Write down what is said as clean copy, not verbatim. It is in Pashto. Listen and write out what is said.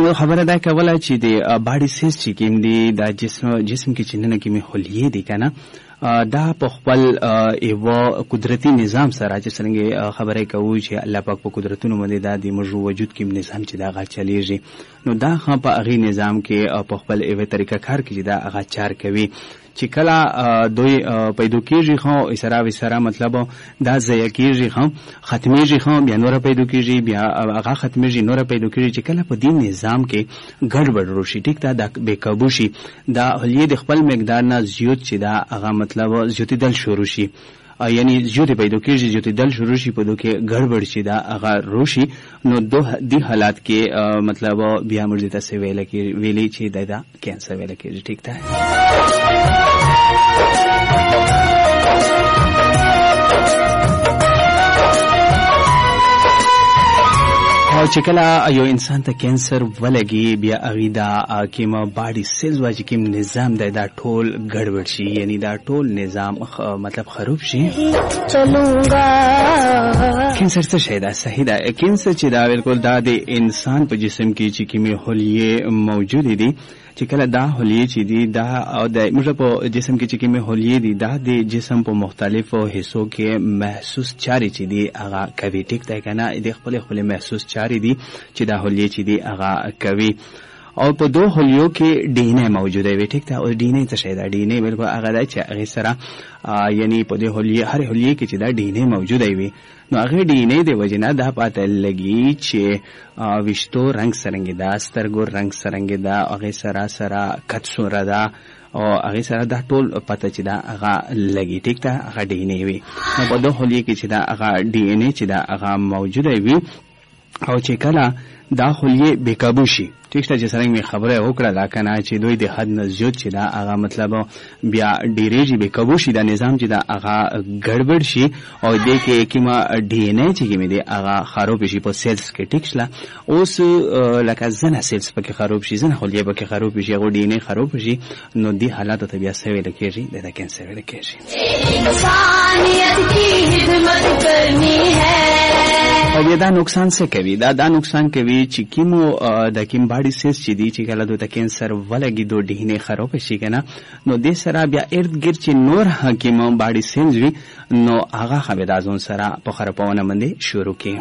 یو خبره دا کوله چې د باډي سیز چې کوم دی دا جسم کې چې نن کې می خلیه دي کنه دا په خپل یو قدرتي نظام سره چې څنګه خبره کوي چې الله پاک په قدرتونو باندې دا د موږ وجود کې نظام چې دا غا چلیږي نو دا خو په هغه نظام کې په خپل یو طریقه کار کوي دا هغه چار کوي چې کله دوی پیدا کیږي خو اسره مطلب دا ځای کیږي خو ختميږي خو بیا نور پیدا کیږي بیا هغه ختميږي نور پیدا کیږي چې کله په دې نظام کې ګډوډ روشي ټیک دا بے قابو شي دا هلیه د خپل مقدار نه زیات چې دا هغه مطلب زیاتېدل شروع شي یعنی زیاتې پیدا کیږي زیاتېدل شروع شي په دوی کې ګډوډ شي دا هغه روشي نو د حالات کې مطلب بیا موږ ته ویلې چې دا کینسر ویل کېږي ټیک ده او چې کله یو انسان ته کینسر ولګي بیا هغه دا کیما باډي سیلز واجی کیم نظام دا ټول ګډوډ شي یعنی دا ټول نظام مطلب خراب شي کینسر څه شي دا صحیح ده کینسر چې دا بالکل دا د انسان په جسم کې چې کیمي خلیه موجود دي چې کله دا خلیه چې دي دا او د موږ په جسم کې چې کیمي خلیه دي دا د جسم په مختلفو حصو کې محسوس چاري چې دي هغه کوي ټیک ده کنه د خپل محسوس چاري دي چې دا خلیه چې دي هغه کوي او په دوه خلیو کې ډینه موجوده وي ټیک ده او ډینه څه شي دا ډینه بالکل هغه د چې هغه سره یعنی په دې خلیه هر خلیه کې چې دا ډینه موجوده وي نو هغه ډینه د وجنه دا پاته لګي چې وشتو رنگ سرنګي دا سترګو رنگ سرنګي دا هغه سره کټ سره دا او هغه سره دا ټول پته چې دا هغه لګي ټیک ده هغه ډینه وي نو په دوه خلیه کې چې دا هغه ډینه چې دا هغه موجوده وي او چې کله دا خلیه بے قابو شي ټیک ده چې څنګه می خبره وکړه دا کنه چې دوی د حد نه زیات چې دا هغه مطلب بیا ډیریږي بے قابو شي دا نظام چې دا هغه ګډوډ شي او د کې کیما ډي ان اے چې می دی هغه خراب شي په سیلز کې ټیک شله اوس لکه زنه سیلز پکې خراب شي زنه خلیه پکې خراب شي هغه ډي ان اے خراب شي نو دې حالات ته بیا سوي لکېږي د کینسر لکېږي انسانیت کی خدمت کرنی ہے او دا نقصان څه کوي دا نقصان کوي چې کیمو د کیم باډي سیس چې دی چې کله د کینسر ولګي دوه ډینه خراب شي کنه نو د سره بیا ارد ګر چې نور حکیمو باډي سیلز وي نو هغه خبردازون سره په خرابونه باندې شروع کوي